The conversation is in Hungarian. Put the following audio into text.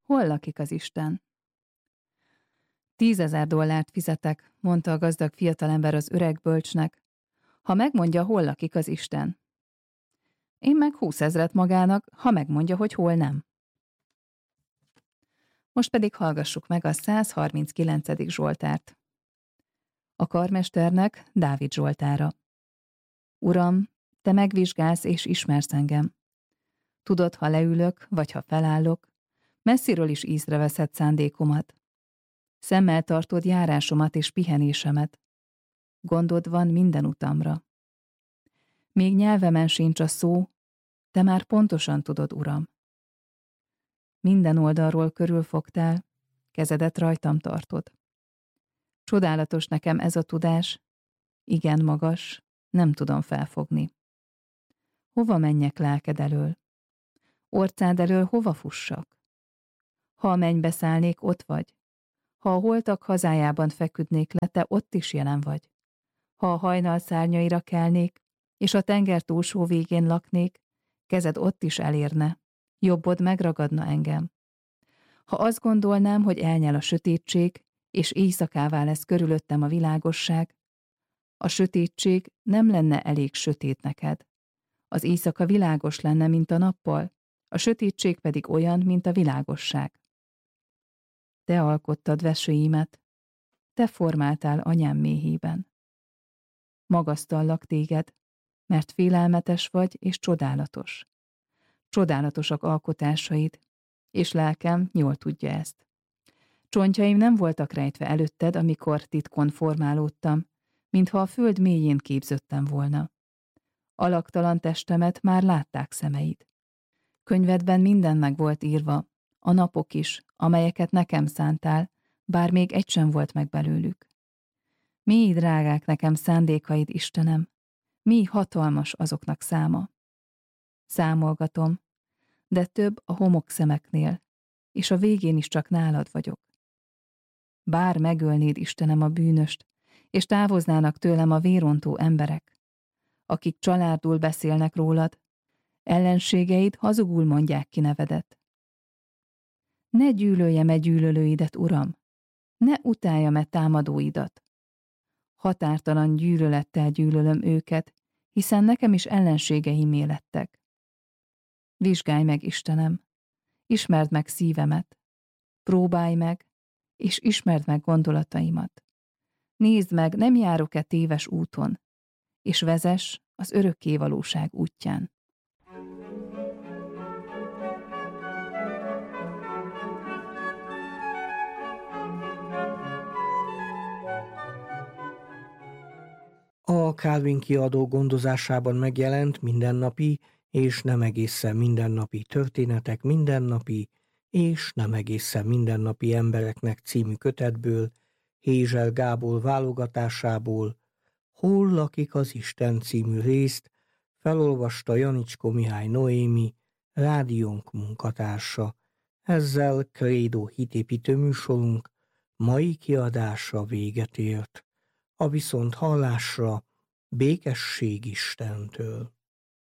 Hol lakik az Isten? $10,000 fizetek, mondta a gazdag fiatalember az öreg bölcsnek, ha megmondja, hol lakik az Isten. Én meg 20,000 magának, ha megmondja, hogy hol nem. Most pedig hallgassuk meg a 139. Zsoltárt. A karmesternek Dávid Zsoltára. Uram, te megvizsgálsz és ismersz engem. Tudod, ha leülök, vagy ha felállok, messziről is észreveszed szándékomat. Szemmel tartod járásomat és pihenésemet. Gondod van minden utamra. Még nyelvemen sincs a szó, te már pontosan tudod, Uram. Minden oldalról körülfogtál, kezedet rajtam tartod. Csodálatos nekem ez a tudás, igen magas, nem tudom felfogni. Hova menjek lelked elől? Orcád elől hova fussak? Ha a mennybe szállnék, ott vagy. Ha a holtak hazájában feküdnék le, te ott is jelen vagy. Ha a hajnal szárnyaira kelnék, és a tenger túlsó végén laknék, kezed ott is elérne, jobbod megragadna engem. Ha azt gondolnám, hogy elnyel a sötétség, és éjszakává lesz körülöttem a világosság, a sötétség nem lenne elég sötét neked. Az éjszaka világos lenne, mint a nappal, a sötétség pedig olyan, mint a világosság. Te alkottad veséimet, te formáltál anyám méhében. Magasztallak téged, mert félelmetes vagy és csodálatos. Csodálatosak alkotásaid, és lelkem jól tudja ezt. Csontjaim nem voltak rejtve előtted, amikor titkon formálódtam, mintha a föld mélyén képződtem volna. Alaktalan testemet már látták szemeid. Könyvedben minden meg volt írva, a napok is, amelyeket nekem szántál, bár még egy sem volt meg belőlük. Mi drágák nekem szándékaid, Istenem, mi hatalmas azoknak száma. Számolgatom, de több a homokszemeknél, és a végén is csak nálad vagyok. Bár megölnéd, Istenem, a bűnöst, és távoznának tőlem a vérontó emberek, akik családul beszélnek rólad, ellenségeid hazugul mondják ki nevedet. Ne gyűlöljem-e gyűlölőidet, Uram, ne utáljam-e támadóidat. Határtalan gyűlölettel gyűlölöm őket, hiszen nekem is ellenségeimé lettek. Vizsgálj meg, Istenem, ismerd meg szívemet, próbálj meg, és ismerd meg gondolataimat. Nézd meg, nem járok-e téves úton, és vezess az örökkévalóság útján. A Calvin kiadó gondozásában megjelent Mindennapi és nem egészen mindennapi történetek mindennapi és nem egészen mindennapi embereknek című kötetből, Hézsel Gábor válogatásából Hol lakik az Isten című részt felolvasta Janicskó Mihály Noémi, rádiónk munkatársa. Ezzel Krédó hitépítő műsorunk mai kiadása véget ért. A viszonthallásra békesség Istentől.